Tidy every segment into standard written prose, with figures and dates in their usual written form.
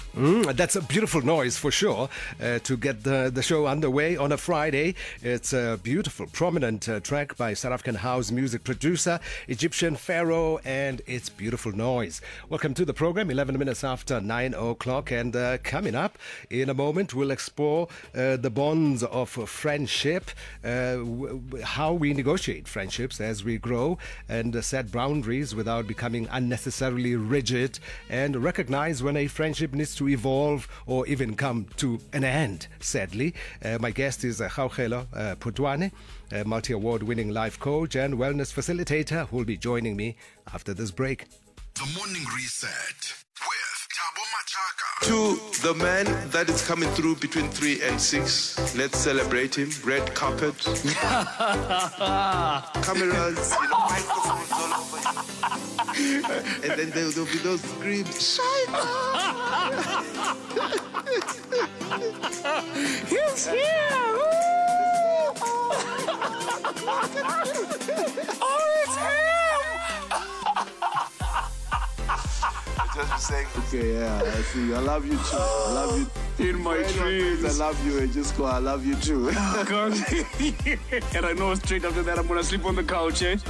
That's a beautiful noise for sure to get the show underway on a Friday. It's a beautiful, prominent track by South African house music producer, Egyptian Pharaoh, and it's beautiful noise. Welcome to the program, 11 minutes after 9 o'clock. And coming up in a moment, we'll explore the bonds of friendship, how we negotiate friendships as we grow and set boundaries without becoming unnecessarily rigid, and recognize when a friendship needs to evolve or even come to an end, sadly. My guest is Kgaugelo Phutwane, a multi-award winning life coach and wellness facilitator, who will be joining me after this break. The Morning Reset with Thabo Machaka. To the man that is coming through between 3 and 6, let's celebrate him. Red carpet. Cameras, microphones all over him. And then there'll be those screams. He's here! Oh, it's him! Just be saying, okay, yeah, I see you. I love you too. I love you. In my dreams. I love you, and just go, I love you too. God. And I know straight after that I'm going to sleep on the couch, eh?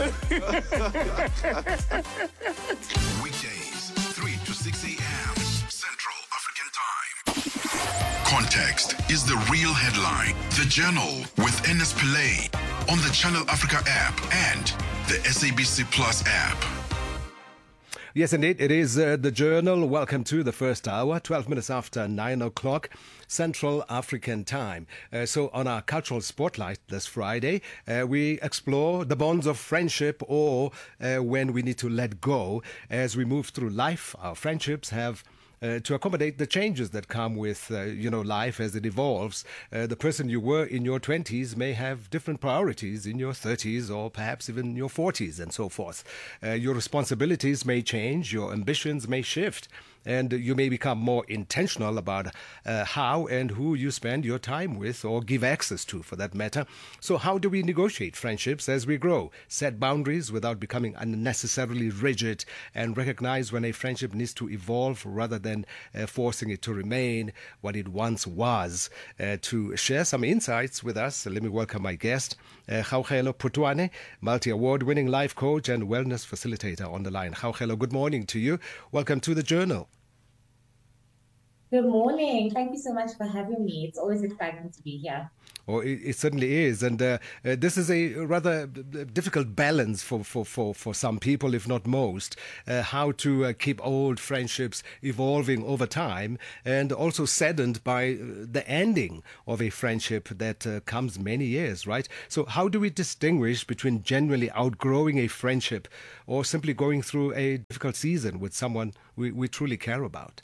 Weekdays, 3 to 6 a.m. Central African Time. Context is the real headline. The Journal with Ernest Pillay on the Channel Africa app and the SABC Plus app. Yes, indeed. It is the Journal. Welcome to the first hour, 12 minutes after 9 o'clock, Central African Time. So on our cultural spotlight this Friday, we explore the bonds of friendship, or when we need to let go. As we move through life, our friendships have to accommodate the changes that come with, life as it evolves. The person you were in your 20s may have different priorities in your 30s or perhaps even your 40s and so forth. Your responsibilities may change, your ambitions may shift, and you may become more intentional about how and who you spend your time with or give access to, for that matter. So how do we negotiate friendships as we grow, set boundaries without becoming unnecessarily rigid, and recognize when a friendship needs to evolve rather than forcing it to remain what it once was? To share some insights with us, let me welcome my guest, Kgaugelo Phutwane, multi-award winning life coach and wellness facilitator on the line. Kgaugelo, good morning to you. Welcome to the Journal. Good morning. Thank you so much for having me. It's always exciting to be here. Oh, it certainly is. And this is a rather difficult balance for some people, if not most, how to keep old friendships evolving over time and also saddened by the ending of a friendship that comes many years, right? So how do we distinguish between genuinely outgrowing a friendship or simply going through a difficult season with someone we truly care about?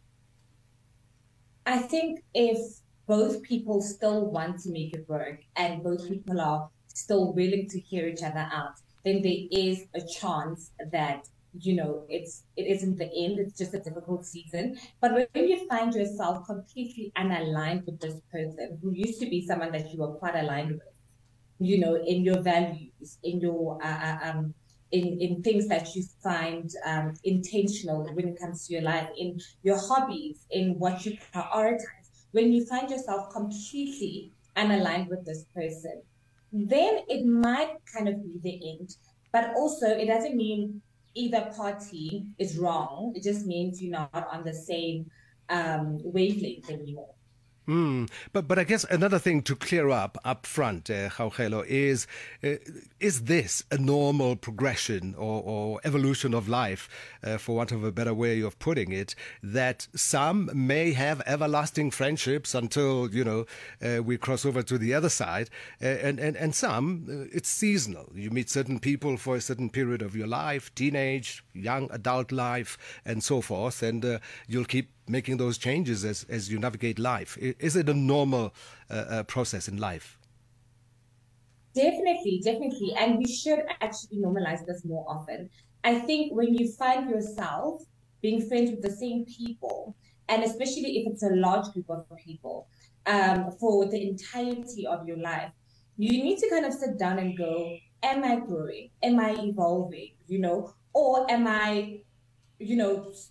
I think if both people still want to make it work and both people are still willing to hear each other out, then there is a chance that, it isn't the end, it's just a difficult season. But when you find yourself completely unaligned with this person who used to be someone that you were quite aligned with, in your values, in your in things that you find intentional when it comes to your life, in your hobbies, in what you prioritize, when you find yourself completely unaligned with this person, then it might kind of be the end. But also, it doesn't mean either party is wrong. It just means you're not on the same wavelength anymore. But I guess another thing to clear up front, Kgaugelo, is this a normal progression or evolution of life, for want of a better way of putting it, that some may have everlasting friendships until, we cross over to the other side, and some, it's seasonal. You meet certain people for a certain period of your life, teenage, young adult life, and so forth, and you'll keep making those changes as you navigate life. Is it a normal process in life? Definitely. And we should actually normalize this more often. I think when you find yourself being friends with the same people, and especially if it's a large group of people, for the entirety of your life, you need to kind of sit down and go, am I growing? Am I evolving? Or am I,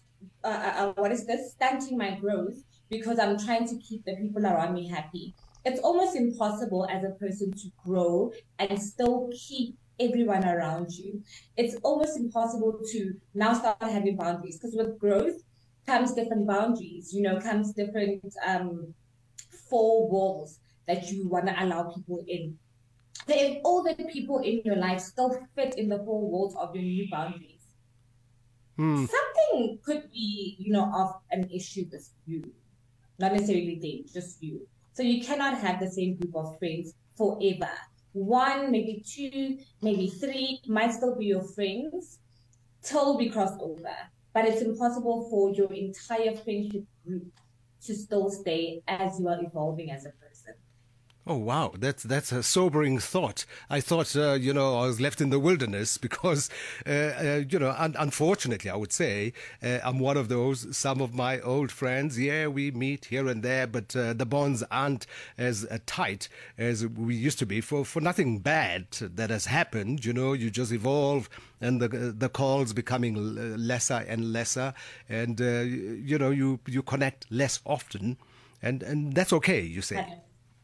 stunting my growth because I'm trying to keep the people around me happy. It's almost impossible as a person to grow and still keep everyone around you. It's almost impossible to now start having boundaries, because with growth comes different boundaries, comes different four walls that you want to allow people in. So if all the people in your life still fit in the four walls of your new boundaries, something could be, of an issue with you. Not necessarily them, just you. So you cannot have the same group of friends forever. One, maybe two, maybe three might still be your friends till we cross over. But it's impossible for your entire friendship group to still stay as you are evolving as a person. Oh, wow. That's a sobering thought. I thought, I was left in the wilderness because, unfortunately, I would say, I'm one of those. Some of my old friends, we meet here and there, but the bonds aren't as tight as we used to be for nothing bad that has happened. You just evolve and the calls becoming lesser and lesser and, you connect less often and that's okay, you say.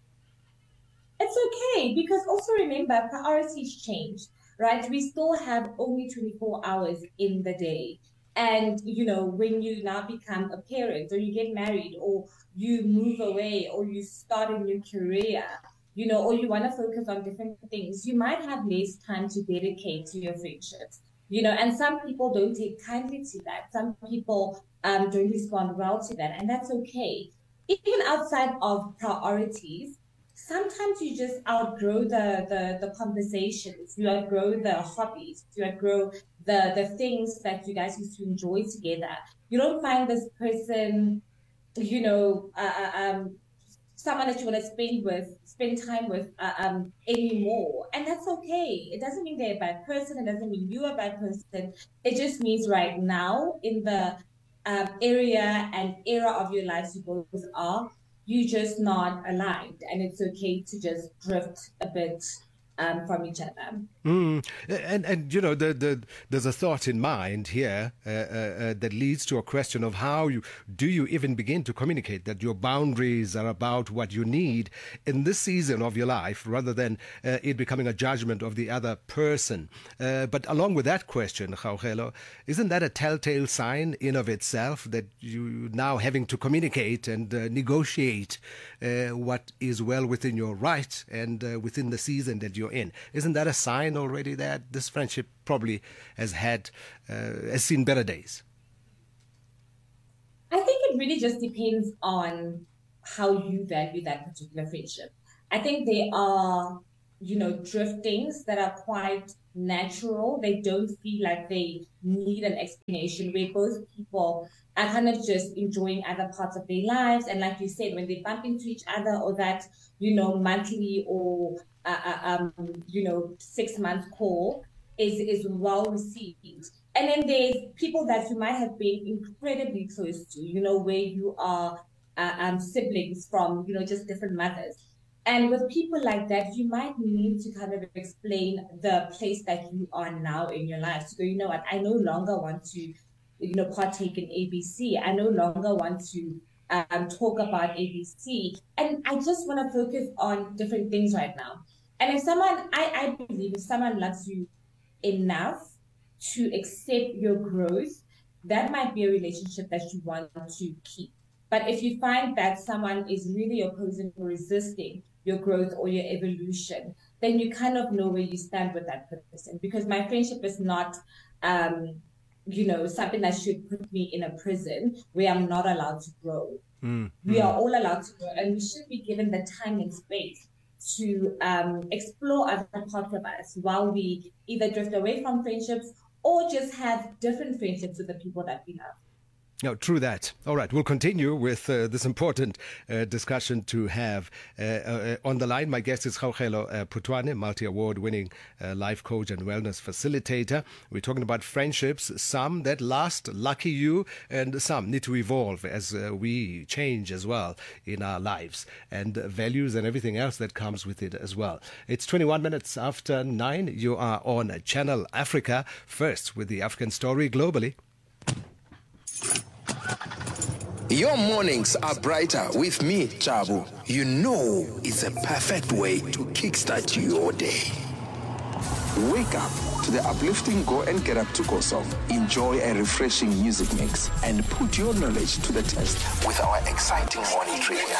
It's okay, because also remember, priorities change, right? We still have only 24 hours in the day. And, when you now become a parent or you get married or you move away or you start a new career, or you want to focus on different things, you might have less time to dedicate to your friendships, and some people don't take kindly to that. Some people don't respond well to that, and that's okay. Even outside of priorities, sometimes you just outgrow the conversations, you outgrow the hobbies, you outgrow the things that you guys used to enjoy together. You don't find this person, someone that you want to spend time with anymore. And that's okay. It doesn't mean they're a bad person. It doesn't mean you're a bad person. It just means right now in the area and era of your lives you both are, you're just not aligned, and it's okay to just drift a bit from each other. And there's a thought in mind here that leads to a question of how do you even begin to communicate that your boundaries are about what you need in this season of your life, rather than it becoming a judgment of the other person. But along with that question, Kgaugelo, isn't that a telltale sign in of itself that you now having to communicate and negotiate what is well within your right and within the season that you're in? Isn't that a sign already that this friendship probably has seen better days? I think it really just depends on how you value that particular friendship. I think there are, driftings that are quite natural. They don't feel like they need an explanation, where both people are kind of just enjoying other parts of their lives. And like you said, when they bump into each other, or that, monthly or 6 month call is well received. And then there's people that you might have been incredibly close to, where you are siblings from, just different mothers. And with people like that, you might need to kind of explain the place that you are now in your life. So, what, I no longer want to, partake in ABC. I no longer want to talk about ABC. And I just want to focus on different things right now. And if someone, I believe if someone loves you enough to accept your growth, that might be a relationship that you want to keep. But if you find that someone is really opposing or resisting your growth or your evolution, then you kind of know where you stand with that person. Because my friendship is not, something that should put me in a prison where I'm not allowed to grow. We are all allowed to grow, and we should be given the time and space to explore other parts of us while we either drift away from friendships or just have different friendships with the people that we love. No, true that. All right, we'll continue with this important discussion to have. On the line, my guest is Kgaugelo Phutwane, multi-award-winning life coach and wellness facilitator. We're talking about friendships, some that last, lucky you, and some need to evolve as we change as well in our lives, and values and everything else that comes with it as well. It's 21 minutes after 9. You are on Channel Africa, first with the African story globally. Your mornings are brighter with me, Chabu. You know it's a perfect way to kickstart your day. Wake up to the uplifting Go and Get Up to Go song. Enjoy a refreshing music mix and put your knowledge to the test with our exciting morning trivia.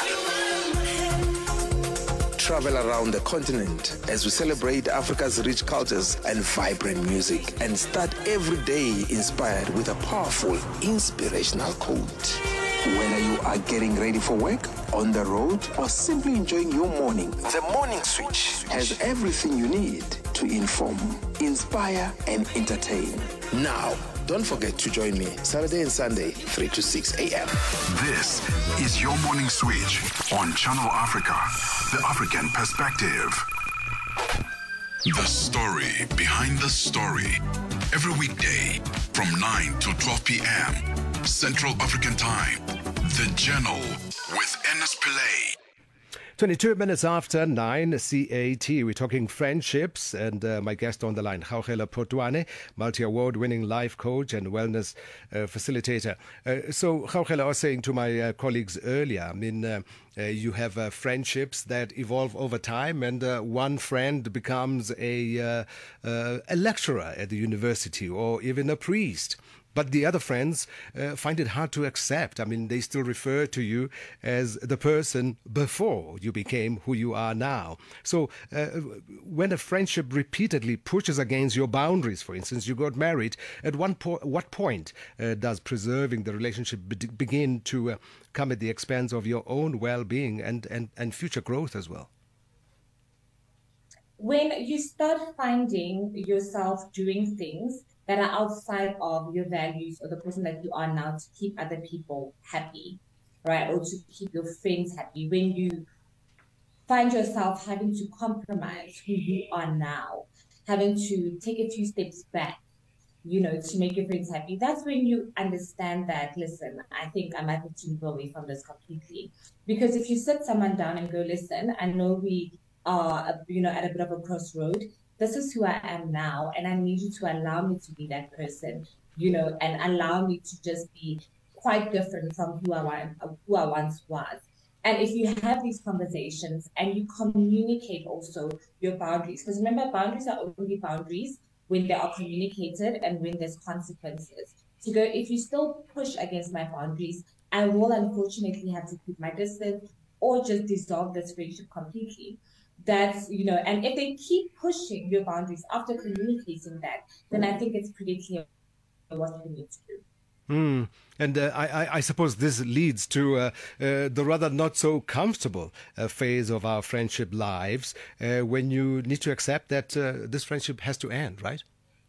Travel around the continent as we celebrate Africa's rich cultures and vibrant music, and start every day inspired with a powerful, inspirational quote. Whether you are getting ready for work, on the road, or simply enjoying your morning, the Morning Switch has everything you need to inform, inspire, and entertain. Now, don't forget to join me Saturday and Sunday, 3 to 6 a.m. This is your morning switch on Channel Africa, the African perspective. The story behind the story. Every weekday from 9 to 12 p.m. Central African Time. The Journal with Ernest Pillay. 22 minutes after 9 CAT. We're talking friendships, and my guest on the line, Gaugela Potwane, multi-award winning life coach and wellness facilitator. So, Gaugela, I was saying to my colleagues earlier, I mean, you have friendships that evolve over time, and one friend becomes a lecturer at the university or even a priest. But the other friends find it hard to accept. I mean, they still refer to you as the person before you became who you are now. So when a friendship repeatedly pushes against your boundaries, for instance, you got married, at what point does preserving the relationship begin to come at the expense of your own well-being and future growth as well? When you start finding yourself doing things that are outside of your values or the person that you are now to keep other people happy, right? Or to keep your friends happy. When you find yourself having to compromise who you are now, having to take a few steps back, to make your friends happy, that's when you understand that, listen, I think I might need to move away from this completely. Because if you sit someone down and go, listen, I know we are, at a bit of a crossroad. This is who I am now, and I need you to allow me to be that person, and allow me to just be quite different from who I once was. And if you have these conversations and you communicate also your boundaries, because remember, boundaries are only boundaries when they are communicated and when there's consequences. So if you still push against my boundaries, I will unfortunately have to keep my distance or just dissolve this friendship completely. That's, and if they keep pushing your boundaries after communicating that, then I think it's pretty clear what you need to do. And I suppose this leads to the rather not so comfortable phase of our friendship lives when you need to accept that this friendship has to end, right?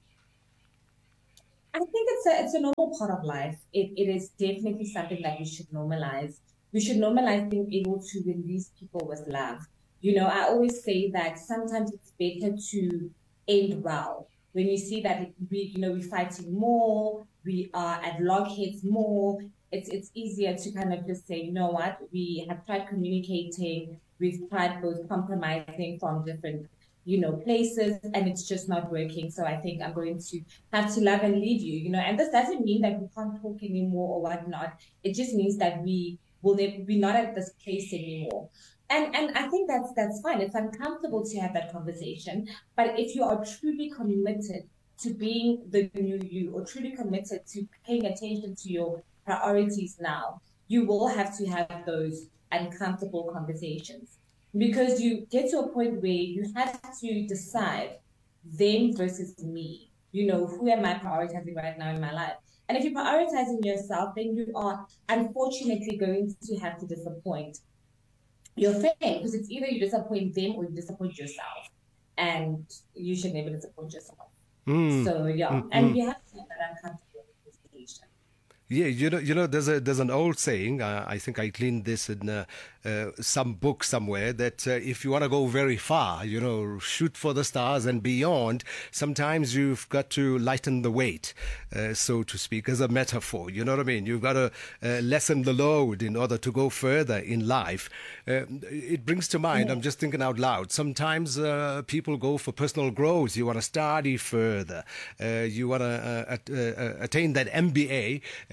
I think it's a normal part of life. It is definitely something that we should normalize. We should normalize being able to release people with love. I always say that sometimes it's better to end well. When you see that we're fighting more, we are at loggerheads more, it's easier to kind of just say, you know what, we have tried communicating, we've tried both compromising from different, places, and it's just not working. So I think I'm going to have to love and leave you, and this doesn't mean that we can't talk anymore or whatnot. It just means that we will be not at this place anymore. And I think that's fine. It's uncomfortable to have that conversation. But if you are truly committed to being the new you, or truly committed to paying attention to your priorities now, you will have to have those uncomfortable conversations. Because you get to a point where you have to decide them versus me. Who am I prioritizing right now in my life? And if you're prioritizing yourself, then you are unfortunately going to have to disappoint your friend, because it's either you disappoint them or you disappoint yourself, and you should never disappoint yourself. So and you have to have that uncomfortable conversation. Yeah, there's an old saying. I think I cleaned this in some book somewhere, that if you want to go very far, shoot for the stars and beyond, sometimes you've got to lighten the weight, so to speak, as a metaphor. You know what I mean? You've got to lessen the load in order to go further in life. It brings to mind, I'm just thinking out loud, sometimes people go for personal growth. You want to study further. You want to attain that MBA.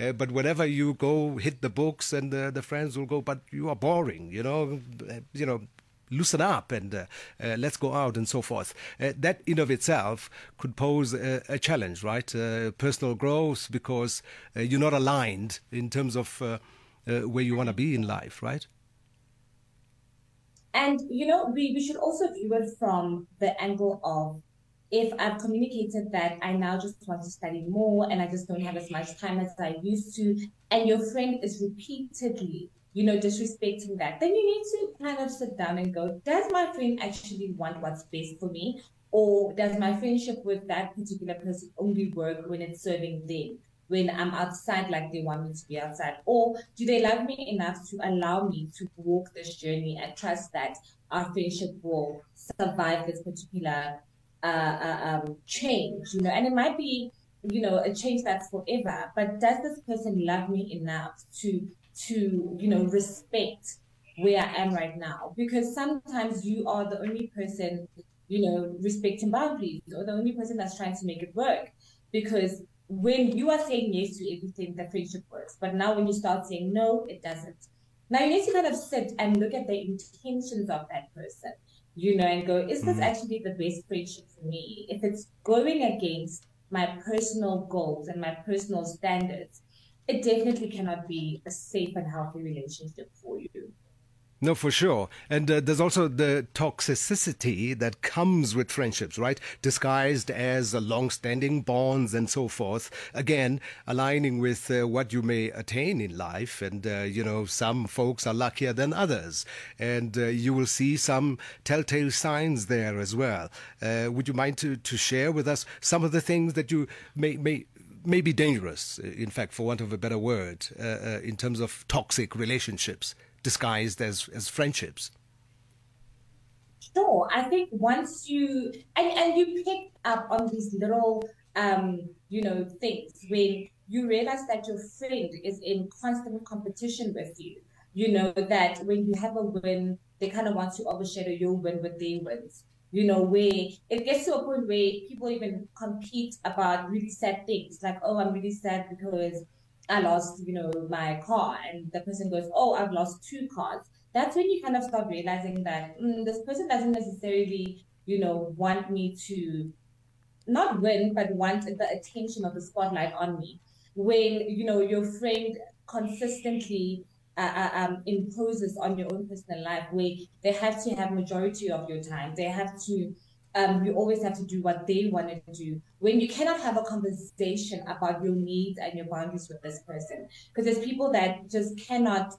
but whenever you go hit the books, and the friends will go, but you are boring, loosen up and let's go out and so forth. That in of itself could pose a challenge, right? Personal growth, because you're not aligned in terms of where you want to be in life, right? And, we should also view it from the angle of, if I've communicated that I now just want to study more and I just don't have as much time as I used to, and your friend is repeatedly, disrespecting that, then you need to kind of sit down and go, does my friend actually want what's best for me? Or does my friendship with that particular person only work when it's serving them? When I'm outside like they want me to be outside? Or do they love me enough to allow me to walk this journey and trust that our friendship will survive this particular change? And it might be, a change that's forever, but does this person love me enough to respect where I am right now? Because sometimes you are the only person, respecting boundaries, or the only person that's trying to make it work. Because when you are saying yes to everything, the friendship works. But now when you start saying no, it doesn't. Now you need to kind of sit and look at the intentions of that person, and go, is this actually the best friendship for me? If it's going against my personal goals and my personal standards, it definitely cannot be a safe and healthy relationship for you. No, for sure. And there's also the toxicity that comes with friendships, right? Disguised as long-standing bonds and so forth. Again, aligning with what you may attain in life. And, some folks are luckier than others. And you will see some telltale signs there as well. Would you mind to share with us some of the things that you may be dangerous, in fact, for want of a better word, in terms of toxic relationships disguised as friendships? Sure. I think once you and you pick up on these little things, when you realize that your friend is in constant competition with you, that when you have a win, they kind of want to overshadow your win with their wins. Where it gets to a point where people even compete about really sad things, like, oh, I'm really sad because I lost, my car, and the person goes, oh, I've lost 2 cars. That's when you kind of start realizing that this person doesn't necessarily, want me to not win, but want the attention of the spotlight on me. When, your friend consistently imposes on your own personal life, where they have to have majority of your time, they have to you always have to do what they want to do, when you cannot have a conversation about your needs and your boundaries with this person. Because there's people that just cannot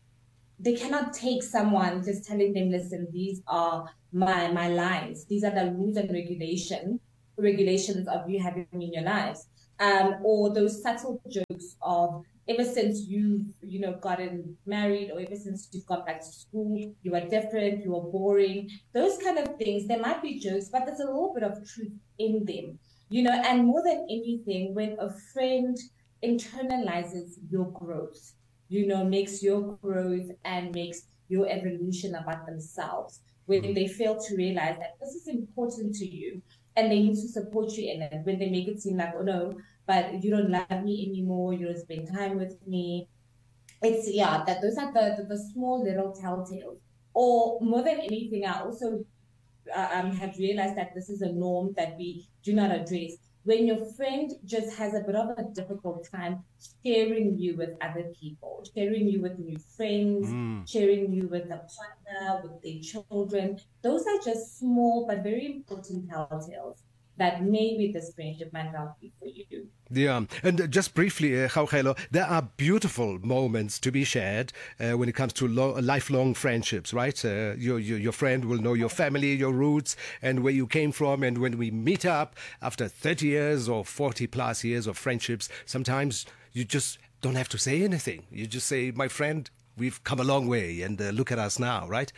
take someone just telling them, listen, these are my lines, these are the rules and regulations of you having me in your lives. Or those subtle jokes of, ever since you've, gotten married, or ever since you've gone back to school, you are different, you are boring. Those kind of things, there might be jokes, but there's a little bit of truth in them, and more than anything, when a friend internalizes your growth, makes your growth and makes your evolution about themselves, when they fail to realize that this is important to you and they need to support you in it, when they make it seem like, oh no, but you don't love me anymore, you don't spend time with me. It's, that those are the small little telltales. Or more than anything, I also have realized that this is a norm that we do not address. When your friend just has a bit of a difficult time sharing you with other people, sharing you with new friends, sharing you with a partner, with their children, those are just small but very important telltales that maybe this friendship might not be for you. Yeah, and just briefly, Kgaugelo, there are beautiful moments to be shared when it comes to lifelong friendships, right? Your friend will know your family, your roots, and where you came from. And when we meet up after 30 years or 40 plus years of friendships, sometimes you just don't have to say anything. You just say, my friend, we've come a long way, and look at us now, right?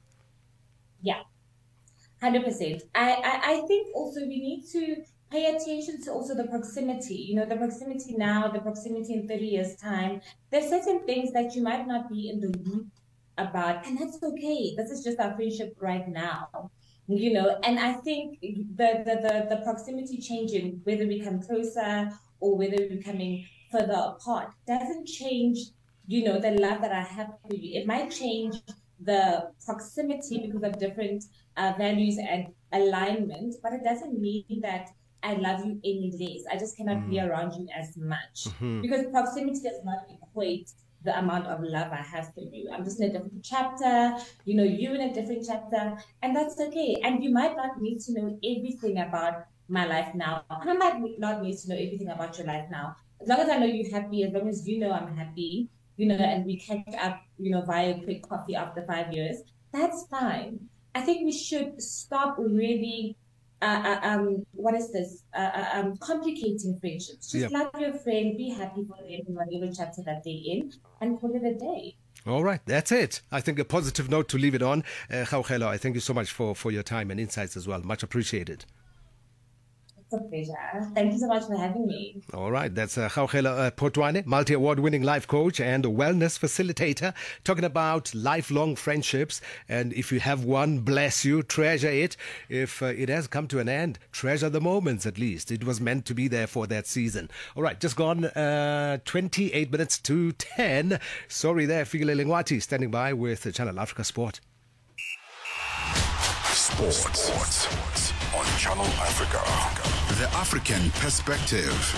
Yeah. 100%. I think also we need to pay attention to also the proximity, the proximity now, the proximity in 30 years' time. There's certain things that you might not be in the loop about, and that's okay. This is just our friendship right now, and I think the proximity changing, whether we come closer or whether we're becoming further apart doesn't change, the love that I have for you. It might change the proximity because of different values and alignment, but it doesn't mean that I love you any less. I just cannot be around you as much because proximity does not equate the amount of love I have for you. I'm just in a different chapter, you in a different chapter, and that's okay. And you might not need to know everything about my life now. And I might not need to know everything about your life now. As long as I know you're happy, as long as you know I'm happy, and we catch up, via quick coffee after 5 years, that's fine. I think we should stop really complicating friendships. Just love your friend, be happy for them in whatever chapter that they're in, and call it a day. All right, that's it. I think a positive note to leave it on. Kgaugelo, I thank you so much for your time and insights as well. Much appreciated. It's a pleasure. Thank you so much for having me. All right, that's Kgaugelo Photwane, multi-award-winning life coach and wellness facilitator, talking about lifelong friendships. And if you have one, bless you, treasure it. If it has come to an end, treasure the moments at least. It was meant to be there for that season. All right, just gone 28 minutes to 10. Sorry there, Fikile Lengwati, standing by with Channel Africa Sport. Sports on Channel Africa. The African Perspective.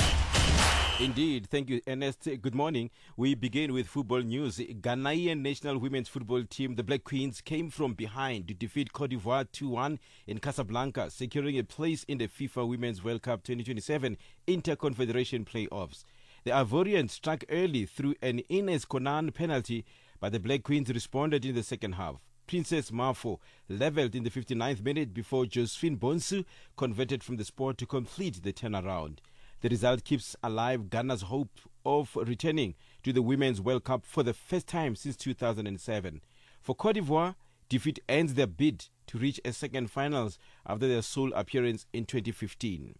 Indeed. Thank you, Ernest. Good morning. We begin with football news. Ghanaian national women's football team, the Black Queens, came from behind to defeat Cote d'Ivoire 2-1 in Casablanca, securing a place in the FIFA Women's World Cup 2027 Interconfederation playoffs. The Ivorians struck early through an Ines Konan penalty, but the Black Queens responded in the second half. Princess Mafo levelled in the 59th minute before Josephine Bonsu converted from the spot to complete the turnaround. The result keeps alive Ghana's hope of returning to the Women's World Cup for the first time since 2007. For Cote d'Ivoire, defeat ends their bid to reach a second finals after their sole appearance in 2015.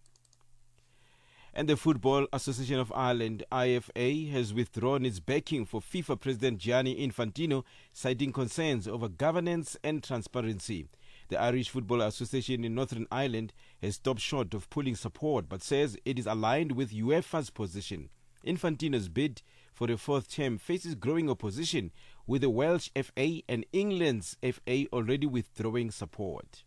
And the Football Association of Ireland, IFA, has withdrawn its backing for FIFA President Gianni Infantino, citing concerns over governance and transparency. The Irish Football Association in Northern Ireland has stopped short of pulling support, but says it is aligned with UEFA's position. Infantino's bid for a fourth term faces growing opposition, with the Welsh FA and England's FA already withdrawing support.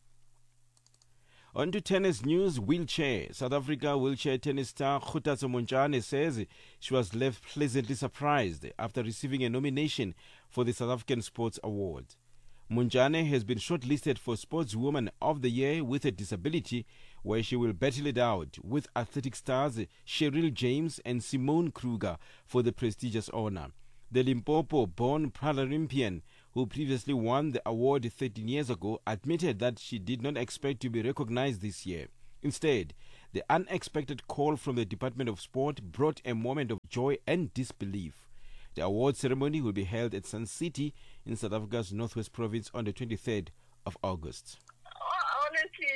On to tennis news, wheelchair. South Africa wheelchair tennis star Khuthazo Montjane says she was left pleasantly surprised after receiving a nomination for the South African Sports Award. Montjane has been shortlisted for Sportswoman of the Year with a Disability, where she will battle it out with athletic stars Cheryl James and Simone Kruger for the prestigious honor. The Limpopo-born Paralympian, who previously won the award 13 years ago, admitted that she did not expect to be recognized this year. Instead, the unexpected call from the Department of Sport brought a moment of joy and disbelief. The award ceremony will be held at Sun City in South Africa's Northwest Province on the 23rd of August. Honestly,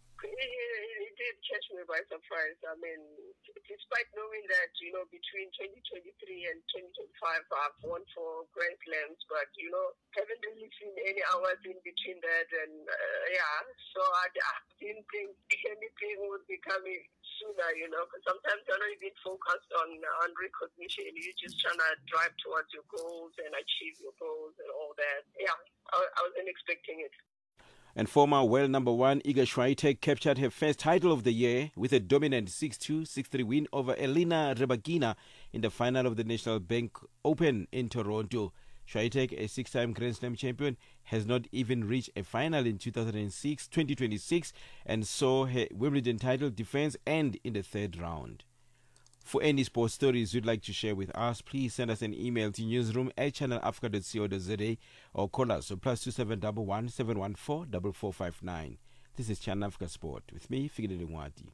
it did catch me by surprise. I mean, despite knowing that, between 2023 and 2025, I've won 4 Grand Slams, but, haven't really seen any hours in between that. And, so I didn't think anything would be coming sooner, because sometimes you're not even focused on recognition. You're just trying to drive towards your goals and achieve your goals and all that. Yeah, I wasn't expecting it. And former world number 1 Iga Swiatek captured her first title of the year with a dominant 6-2, 6-3 win over Elena Rybakina in the final of the National Bank Open in Toronto. Swiatek, a 6-time Grand Slam champion, has not even reached a final in 2026 and saw her Wimbledon title defense end in the 3rd round. For any sports stories you'd like to share with us, please send us an email to newsroom@channelafrica.co.za or call us on +2711 714 4459. This is Channel Africa Sport with me, Fikile Lengwati.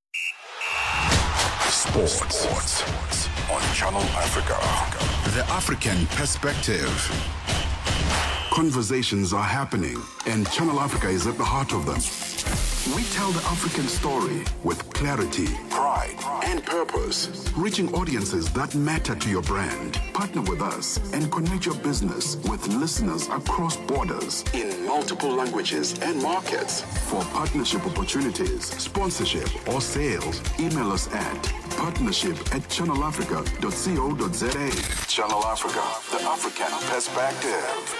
Sports on Channel Africa. The African Perspective. Conversations are happening, and Channel Africa is at the heart of them. We tell the African story with clarity, pride, and purpose, reaching audiences that matter to your brand. Partner with us and connect your business with listeners across borders in multiple languages and markets. For partnership opportunities, sponsorship, or sales, email us at partnership at channelafrica.co.za. Channel Africa, the African perspective.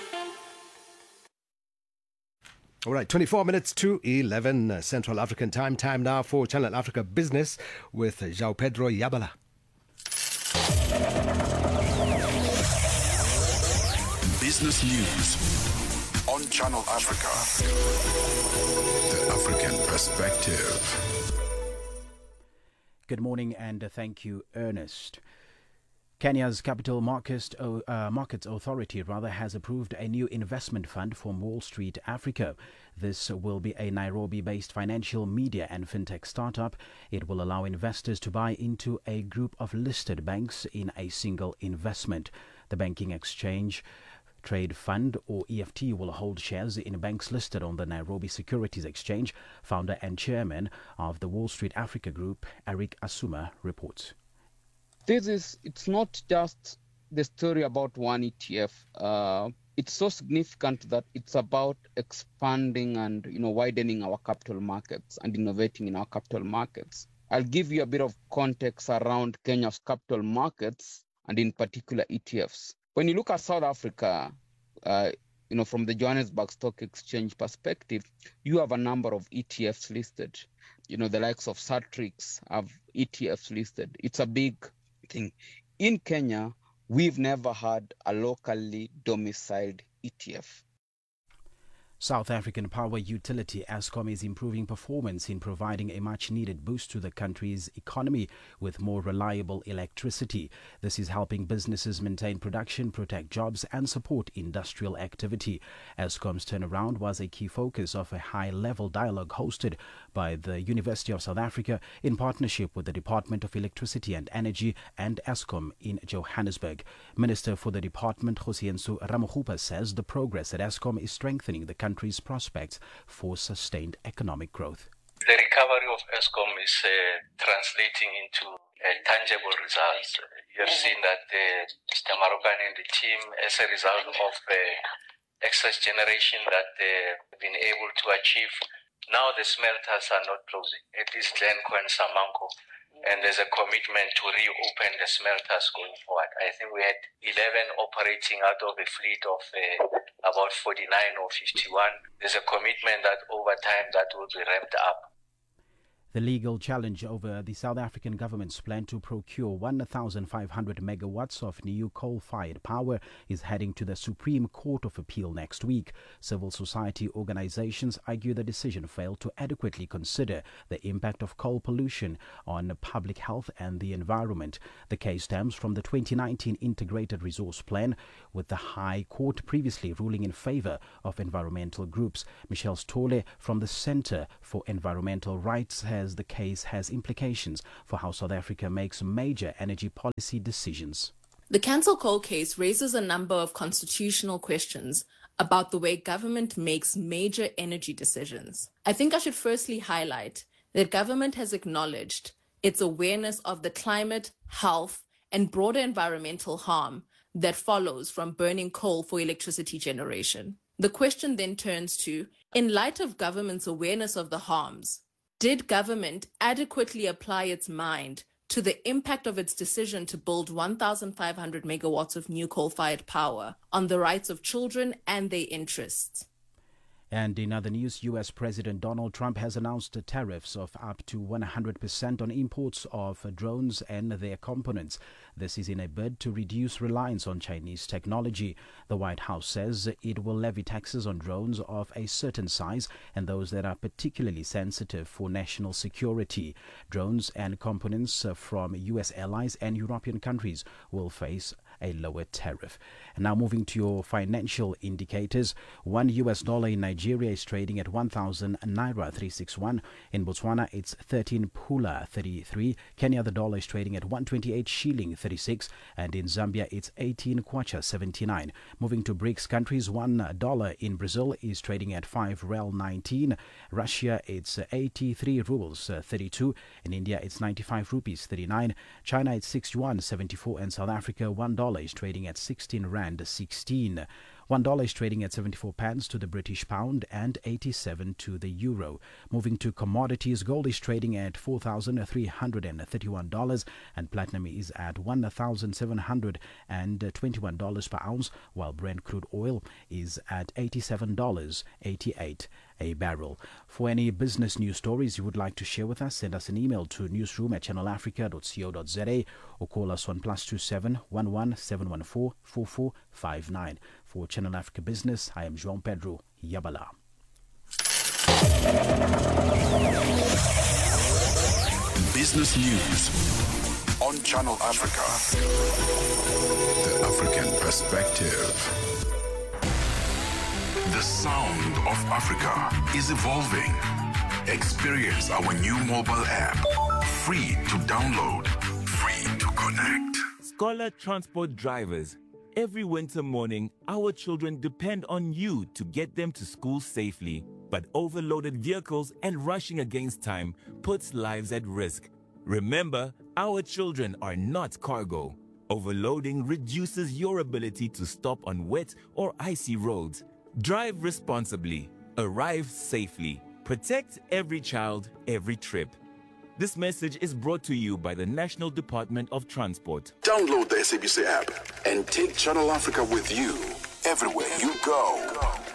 All right, 24 minutes to 11 Central African time. Time now for Channel Africa Business with João Pedro Yabala. Business News on Channel Africa. The African perspective. Good morning and thank you, Ernest. Kenya's Capital Markets Authority has approved a new investment fund for Wall Street Africa. This will be a Nairobi-based financial media and fintech startup. It will allow investors to buy into a group of listed banks in a single investment. The Banking Exchange Trade Fund, or EFT, will hold shares in banks listed on the Nairobi Securities Exchange. Founder and chairman of the Wall Street Africa Group, Eric Asuma, reports. It's not just the story about one ETF. It's so significant that it's about expanding and widening our capital markets and innovating in our capital markets. I'll give you a bit of context around Kenya's capital markets and in particular ETFs. When you look at South Africa, from the Johannesburg Stock Exchange perspective, you have a number of ETFs listed. The likes of Satrix have ETFs listed. It's a big thing. In Kenya, we've never had a locally domiciled ETF. South African power utility Eskom is improving performance in providing a much-needed boost to the country's economy with more reliable electricity. This is helping businesses maintain production, protect jobs and support industrial activity. Eskom's turnaround was a key focus of a high-level dialogue hosted by the University of South Africa in partnership with the Department of Electricity and Energy and Eskom in Johannesburg. Minister for the department, Kgosientsho Ramokgopa, says the progress at Eskom is strengthening the country's prospects for sustained economic growth. The recovery of Eskom is translating into tangible results. You have seen that Mr. Marokan and the team, as a result of excess generation that they've been able to achieve, now the smelters are not closing. It is Glencore and Samanco. And there's a commitment to reopen the smelters going forward. I think we had 11 operating out of a fleet of about 49 or 51. There's a commitment that over time that will be ramped up. The legal challenge over the South African government's plan to procure 1,500 megawatts of new coal-fired power is heading to the Supreme Court of Appeal next week. Civil society organizations argue the decision failed to adequately consider the impact of coal pollution on public health and the environment. The case stems from the 2019 Integrated Resource Plan, with the High Court previously ruling in favor of environmental groups. Michelle Stole from the Center for Environmental Rights the case has implications for how South Africa makes major energy policy decisions. The cancel coal case raises a number of constitutional questions about the way government makes major energy decisions. I think I should firstly highlight that government has acknowledged its awareness of the climate, health, and broader environmental harm that follows from burning coal for electricity generation. The question then turns to, in light of government's awareness of the harms, did government adequately apply its mind to the impact of its decision to build 1,500 megawatts of new coal-fired power on the rights of children and their interests? And in other news, U.S. President Donald Trump has announced tariffs of up to 100% on imports of drones and their components. This is in a bid to reduce reliance on Chinese technology. The White House says it will levy taxes on drones of a certain size and those that are particularly sensitive for national security. Drones and components from U.S. allies and European countries will face a lower tariff. And now moving to your financial indicators. $1 in Nigeria is trading at 1,000 Naira 361. In Botswana, it's 13 Pula 33. Kenya, the dollar is trading at 128 shilling 36. And in Zambia, it's 18 Kwacha 79. Moving to BRICS countries, $1 in Brazil is trading at 5 Rel 19. Russia, it's 83 rubles 32. In India, it's 95 rupees 39. China, it's 61.74. And South Africa, $1 is trading at 16 Rand 16. $1 is trading at 74 pence to the British pound and 87 to the euro. Moving to commodities, gold is trading at $4,331 and platinum is at $1,721 per ounce, while Brent crude oil is at $87.88 a barrel. For any business news stories you would like to share with us, send us an email to newsroom@channelafrica.co.za or call us on +27 11 714 4459. For Channel Africa Business, I am João Pedro Yabala. Business News on Channel Africa. The African Perspective. The sound of Africa is evolving. Experience our new mobile app. Free to download, free to connect. Scholar Transport drivers, every winter morning, our children depend on you to get them to school safely. But overloaded vehicles and rushing against time puts lives at risk. Remember, our children are not cargo. Overloading reduces your ability to stop on wet or icy roads. Drive responsibly, arrive safely, protect every child, every trip. This message is brought to you by the National Department of Transport. Download the SABC app and take Channel Africa with you everywhere you go.